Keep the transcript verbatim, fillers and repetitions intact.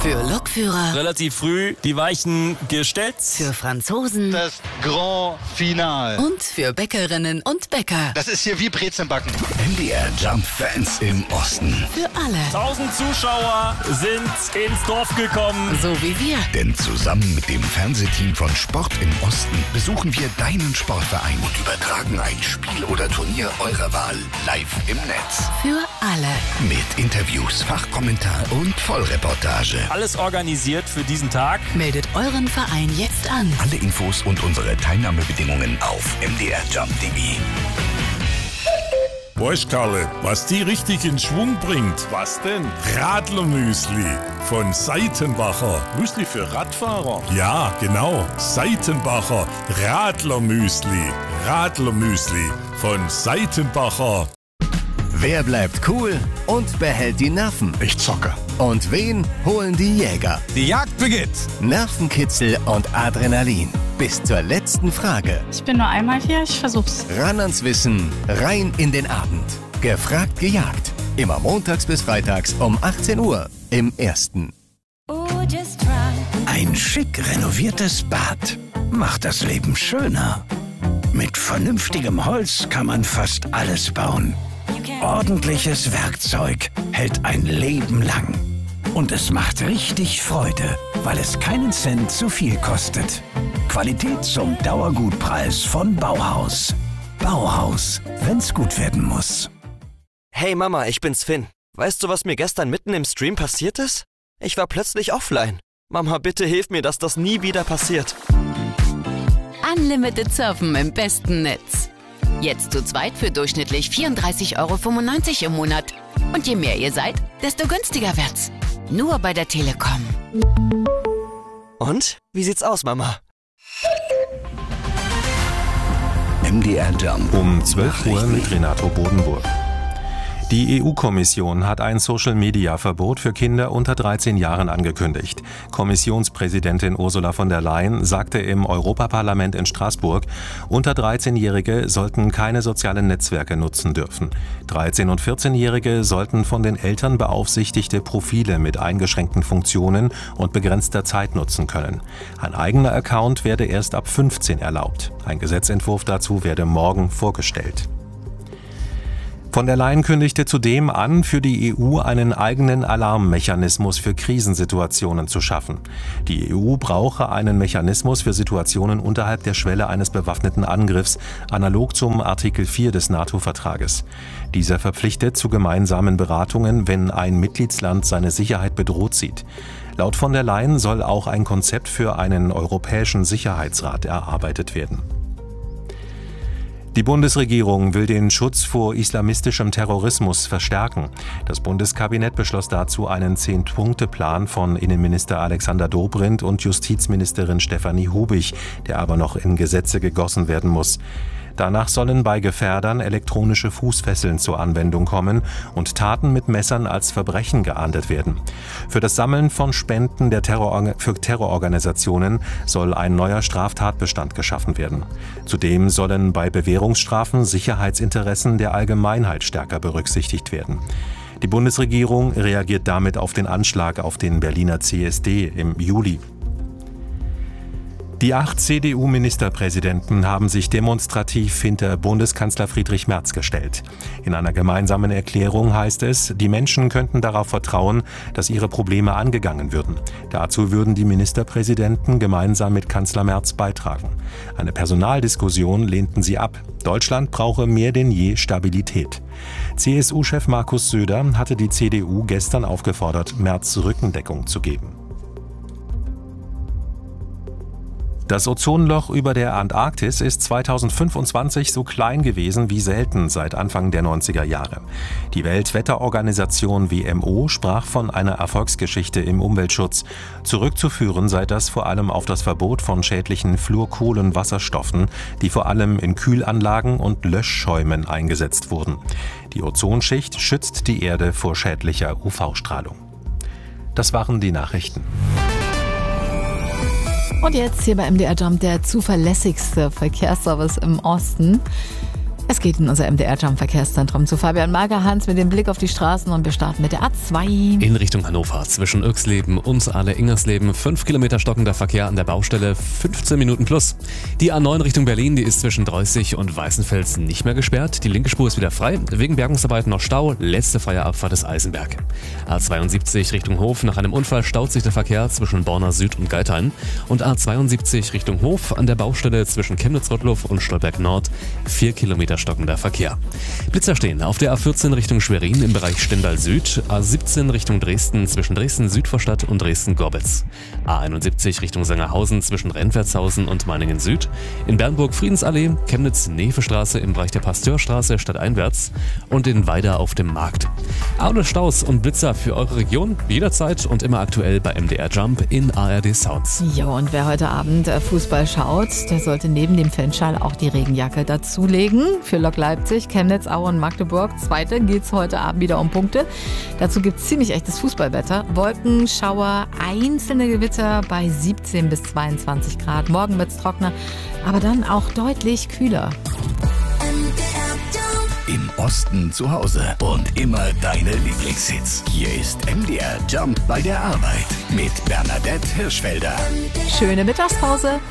Für Lokführer. Relativ früh die Weichen gestellt. Für Franzosen. Das Grand Finale. Und für Bäckerinnen und Bäcker. Das ist hier wie Brezenbacken. M D R Jump Fans im Osten. Für alle. Tausend Zuschauer sind ins Dorf gekommen. So wie wir. Denn zusammen mit dem Fernsehteam von Sport im Osten besuchen wir deinen Sportverein und übertragen ein Spiel oder Turnier eurer Wahl live im Netz. Für alle. Mit Interviews, Fachkommentar und Vollreportage. Alles organisiert für diesen Tag. Meldet euren Verein jetzt an. Alle Infos und unsere Teilnahmebedingungen auf m d r jump punkt d e. Weißt Karle, was die richtig in Schwung bringt? Was denn? Radlermüsli von Seitenbacher. Müsli für Radfahrer? Ja, genau. Seitenbacher Radlermüsli. Radlermüsli von Seitenbacher. Wer bleibt cool und behält die Nerven? Ich zocke. Und wen holen die Jäger? Die Jagd beginnt. Nervenkitzel und Adrenalin. Bis zur letzten Frage. Ich bin nur einmal hier, ich versuch's. Ran ans Wissen, rein in den Abend. Gefragt, gejagt. Immer montags bis freitags um achtzehn Uhr im Ersten. Ein schick renoviertes Bad macht das Leben schöner. Mit vernünftigem Holz kann man fast alles bauen. Ordentliches Werkzeug hält ein Leben lang. Und es macht richtig Freude, weil es keinen Cent zu viel kostet. Qualität zum Dauergutpreis von Bauhaus. Bauhaus, wenn's gut werden muss. Hey Mama, ich bin's Finn. Weißt du, was mir gestern mitten im Stream passiert ist? Ich war plötzlich offline. Mama, bitte hilf mir, dass das nie wieder passiert. Unlimited Surfen im besten Netz. Jetzt zu zweit für durchschnittlich vierunddreißig Euro fünfundneunzig im Monat. Und je mehr ihr seid, desto günstiger wird's. Nur bei der Telekom. Und? Wie sieht's aus, Mama? M D R Jump. Um zwölf Uhr mit Renato Bodenburg. Die E U-Kommission hat ein Social-Media-Verbot für Kinder unter dreizehn Jahren angekündigt. Kommissionspräsidentin Ursula von der Leyen sagte im Europaparlament in Straßburg, unter dreizehnjährige sollten keine sozialen Netzwerke nutzen dürfen. dreizehn- und vierzehnjährige sollten von den Eltern beaufsichtigte Profile mit eingeschränkten Funktionen und begrenzter Zeit nutzen können. Ein eigener Account werde erst ab fünfzehn erlaubt. Ein Gesetzentwurf dazu werde morgen vorgestellt. Von der Leyen kündigte zudem an, für die E U einen eigenen Alarmmechanismus für Krisensituationen zu schaffen. Die E U brauche einen Mechanismus für Situationen unterhalb der Schwelle eines bewaffneten Angriffs, analog zum Artikel vier des NATO-Vertrages. Dieser verpflichtet zu gemeinsamen Beratungen, wenn ein Mitgliedsland seine Sicherheit bedroht sieht. Laut von der Leyen soll auch ein Konzept für einen europäischen Sicherheitsrat erarbeitet werden. Die Bundesregierung will den Schutz vor islamistischem Terrorismus verstärken. Das Bundeskabinett beschloss dazu einen Zehn-Punkte-Plan von Innenminister Alexander Dobrindt und Justizministerin Stefanie Hubig, der aber noch in Gesetze gegossen werden muss. Danach sollen bei Gefährdern elektronische Fußfesseln zur Anwendung kommen und Taten mit Messern als Verbrechen geahndet werden. Für das Sammeln von Spenden der Terror- für Terrororganisationen soll ein neuer Straftatbestand geschaffen werden. Zudem sollen bei Bewährungsstrafen Sicherheitsinteressen der Allgemeinheit stärker berücksichtigt werden. Die Bundesregierung reagiert damit auf den Anschlag auf den Berliner C S D im Juli. Die acht C D U-Ministerpräsidenten haben sich demonstrativ hinter Bundeskanzler Friedrich Merz gestellt. In einer gemeinsamen Erklärung heißt es, die Menschen könnten darauf vertrauen, dass ihre Probleme angegangen würden. Dazu würden die Ministerpräsidenten gemeinsam mit Kanzler Merz beitragen. Eine Personaldiskussion lehnten sie ab. Deutschland brauche mehr denn je Stabilität. C S U-Chef Markus Söder hatte die C D U gestern aufgefordert, Merz Rückendeckung zu geben. Das Ozonloch über der Antarktis ist zweitausendfünfundzwanzig so klein gewesen wie selten seit Anfang der neunziger Jahre. Die Weltwetterorganisation W M O sprach von einer Erfolgsgeschichte im Umweltschutz. Zurückzuführen sei das vor allem auf das Verbot von schädlichen Fluorkohlenwasserstoffen, die vor allem in Kühlanlagen und Löschschäumen eingesetzt wurden. Die Ozonschicht schützt die Erde vor schädlicher U V-Strahlung. Das waren die Nachrichten. Und jetzt hier bei M D R Jump der zuverlässigste Verkehrsservice im Osten. Es geht in unser M D R-Jump-Verkehrszentrum zu Fabian Magerhans mit dem Blick auf die Straßen und wir starten mit der A zwei. In Richtung Hannover zwischen Irxleben und Aale-Ingersleben fünf Kilometer stockender Verkehr an der Baustelle, fünfzehn Minuten plus. Die A neun Richtung Berlin, die ist zwischen Dreußig und Weißenfels nicht mehr gesperrt. Die linke Spur ist wieder frei. Wegen Bergungsarbeiten noch Stau. Letzte freie Abfahrt ist Eisenberg. A zweiundsiebzig Richtung Hof. Nach einem Unfall staut sich der Verkehr zwischen Borna Süd und Geithain. Und A zweiundsiebzig Richtung Hof an der Baustelle zwischen Chemnitz-Rottluff und Stolberg Nord. vier Kilometer stockender Verkehr. Blitzer stehen auf der A vierzehn Richtung Schwerin im Bereich Stendal Süd, A siebzehn Richtung Dresden zwischen Dresden-Südvorstadt und Dresden-Gorbitz, A einundsiebzig Richtung Sangerhausen zwischen Rennwertshausen und Meiningen Süd, in Bernburg Friedensallee, Chemnitz-Nevestraße im Bereich der Pasteurstraße stadteinwärts und in Weida auf dem Markt. Aule Staus und Blitzer für eure Region jederzeit und immer aktuell bei M D R Jump in A R D Sounds. Ja, und wer heute Abend Fußball schaut, der sollte neben dem Fanschal auch die Regenjacke dazulegen. Für Lok Leipzig, Chemnitz, Aue und Magdeburg. Zweite geht es heute Abend wieder um Punkte. Dazu gibt es ziemlich echtes Fußballwetter. Wolken, Schauer, einzelne Gewitter bei siebzehn bis zweiundzwanzig Grad. Morgen wird es trockener, aber dann auch deutlich kühler. Im Osten zu Hause und immer deine Lieblingshits. Hier ist M D R Jump bei der Arbeit mit Bernadette Hirschfelder. Schöne Mittagspause.